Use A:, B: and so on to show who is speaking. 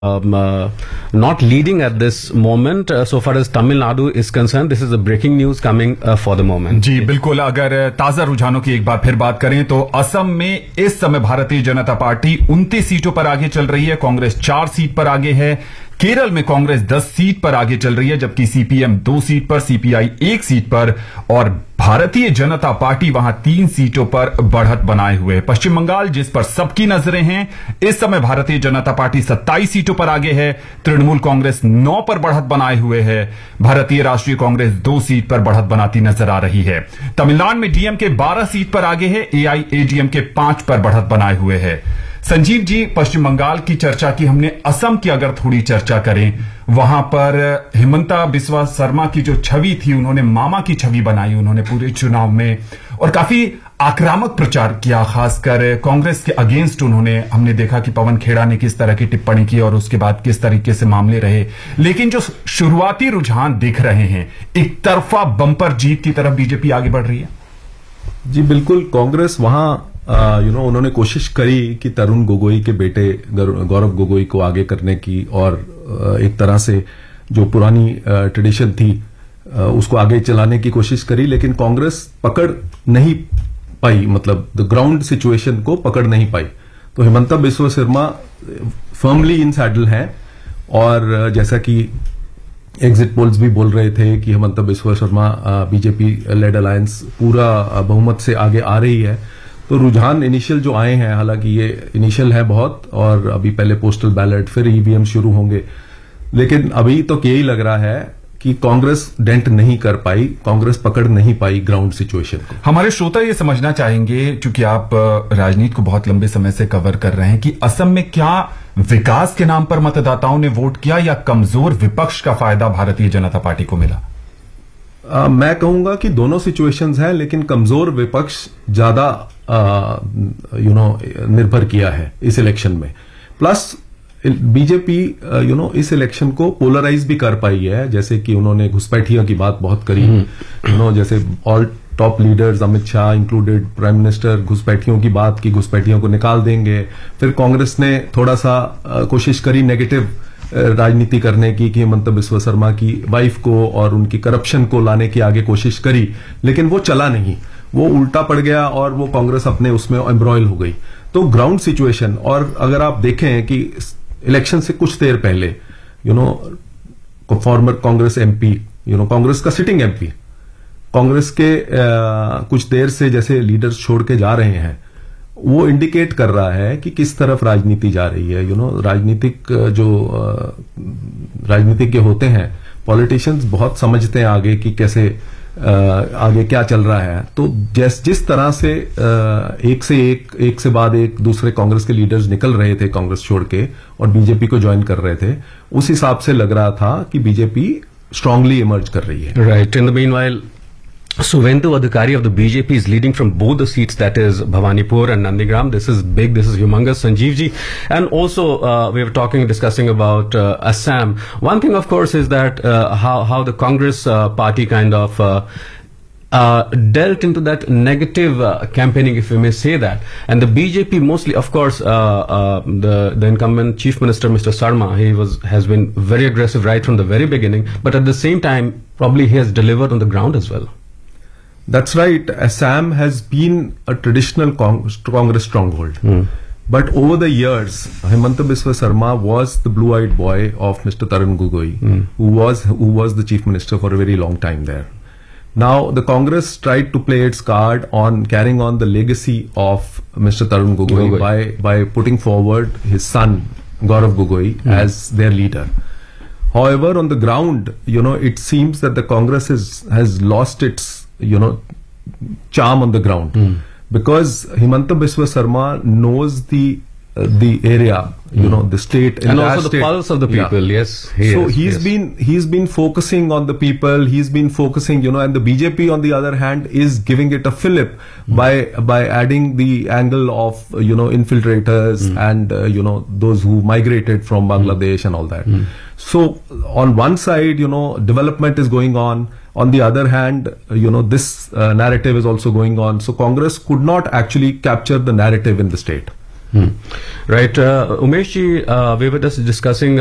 A: not leading at this moment so far as Tamil Nadu is concerned. This is the breaking news coming for the moment.
B: जी बिल्कुल, अगर ताजा रुझानों की एक बार फिर बात करें तो असम में इस समय भारतीय जनता पार्टी 29 सीटों पर आगे चल रही है, कांग्रेस 4 सीट पर आगे है। केरल में कांग्रेस 10 सीट पर आगे चल रही है, जबकि सीपीएम 2 सीट पर, सीपीआई 1 सीट पर और भारतीय जनता पार्टी वहां 3 सीटों पर बढ़त बनाए हुए है। पश्चिम बंगाल, जिस पर सबकी नजरें हैं, इस समय भारतीय जनता पार्टी 27 सीटों पर आगे है, तृणमूल कांग्रेस 9 पर बढ़त बनाए हुए है, भारतीय राष्ट्रीय कांग्रेस 2 सीट पर बढ़त बनाती नजर आ रही है। तमिलनाडु में डीएमके 12 सीट पर आगे है, एआईएडीएमके 5 पर बढ़त बनाए हुए है। संजीव जी, पश्चिम बंगाल की चर्चा की हमने, असम की अगर थोड़ी चर्चा करें, वहां पर हिमंता बिस्वा शर्मा की जो छवि थी, उन्होंने मामा की छवि बनाई उन्होंने पूरे चुनाव में, और काफी आक्रामक प्रचार किया, खासकर कांग्रेस के अगेंस्ट उन्होंने। हमने देखा कि पवन खेड़ा ने किस तरह की टिप्पणी की और उसके बाद किस तरीके से मामले रहे। लेकिन जो शुरुआती रुझान दिख रहे हैं, एक तरफा बंपर जीत की तरफ बीजेपी आगे बढ़ रही है।
C: जी बिल्कुल, कांग्रेस वहां उन्होंने कोशिश करी कि तरुण गोगोई के बेटे गौरव गोगोई को आगे करने की, और एक तरह से जो पुरानी ट्रेडिशन थी उसको आगे चलाने की कोशिश करी, लेकिन कांग्रेस पकड़ नहीं पाई, मतलब द ग्राउंड सिचुएशन को पकड़ नहीं पाई। तो हिमंता बिस्वा शर्मा फर्मली इन सैडल हैं, और जैसा कि एग्जिट पोल्स भी बोल रहे थे कि Himanta Biswa Sharma BJP lead alliance पूरा बहुमत से आगे आ रही है। तो रुझान इनिशियल जो आए हैं, हालांकि ये इनिशियल है बहुत, और अभी पहले पोस्टल बैलेट फिर ईवीएम शुरू होंगे, लेकिन अभी तो यही लग रहा है कि कांग्रेस डेंट नहीं कर पाई, कांग्रेस पकड़ नहीं पाई ग्राउंड सिचुएशन को।
B: हमारे श्रोता ये समझना चाहेंगे, क्योंकि आप राजनीति को बहुत लंबे समय से कवर कर रहे हैं, कि असम में क्या विकास के नाम पर मतदाताओं ने वोट किया या कमजोर विपक्ष का फायदा भारतीय जनता पार्टी को मिला?
C: मैं कहूंगा कि दोनों सिचुएशंस हैं, लेकिन कमजोर विपक्ष ज्यादा निर्भर किया है इस इलेक्शन में। प्लस बीजेपी इस इलेक्शन को पोलराइज भी कर पाई है, जैसे कि उन्होंने घुसपैठियों की बात बहुत करी, जैसे all top leaders Amit Shah included, prime minister घुसपैठियों की बात की, घुसपैठियों को निकाल देंगे। फिर कांग्रेस ने थोड़ा सा कोशिश करी नेगेटिव राजनीति करने की, कि हिमंता बिस्वा शर्मा की वाइफ को और उनकी करप्शन को लाने की आगे कोशिश करी, लेकिन वो चला नहीं, वो उल्टा पड़ गया और वो कांग्रेस अपने उसमें एम्ब्रॉयल हो गई। तो ग्राउंड सिचुएशन, और अगर आप देखें कि इलेक्शन से कुछ देर पहले फॉर्मर कांग्रेस एमपी, कांग्रेस का सिटिंग एमपी, कांग्रेस के कुछ देर से जैसे लीडर्स छोड़ के जा रहे हैं, वो इंडिकेट कर रहा है कि किस तरफ राजनीति जा रही है। राजनीतिज्ञ होते हैं, पॉलिटिशियंस बहुत समझते हैं आगे कि कैसे आगे क्या चल रहा है। तो जिस तरह से एक से बाद एक दूसरे कांग्रेस के लीडर्स निकल रहे थे कांग्रेस छोड़ के और बीजेपी को ज्वाइन कर रहे थे, उस हिसाब से लग रहा था कि बीजेपी स्ट्रांगली इमर्ज कर रही है।
A: Right. In the meanwhile, Suvendu Adhikari of the BJP is leading from both the seats, that is Bhawanipur and Nandigram. This is big, this is humongous, Sanjeev ji. And also, we were discussing about Assam. One thing, of course, is that how the Congress party kind of dealt into that negative campaigning, if we may say that. And the BJP mostly, of course, the incumbent Chief Minister, Mr. Sarma, has been very aggressive right from the very beginning. But at the same time, probably he has delivered on the ground as well.
C: That's right. Assam has been a traditional Congress stronghold. But over the years, Himanta Biswa Sarma was the blue-eyed boy of Mr. Tarun Gogoi, who was the chief minister for a very long time there. Now, the Congress tried to play its card on carrying on the legacy of Mr. Tarun Gogoi by putting forward his son, Gaurav Gogoi, as their leader. However, on the ground, it seems that the Congress has lost its charm on the ground, because Himanta Biswa Sarma knows the area, the state,
A: and also the pulse of the people. Yeah. Yes,
C: he's been focusing on the people. He's been focusing, and the BJP on the other hand is giving it a fillip by adding the angle of infiltrators and those who migrated from Bangladesh and all that. So on one side, development is going on. On the other hand, this narrative is also going on. So Congress could not actually capture the narrative in the state.
A: Right. Umesh ji, we were just discussing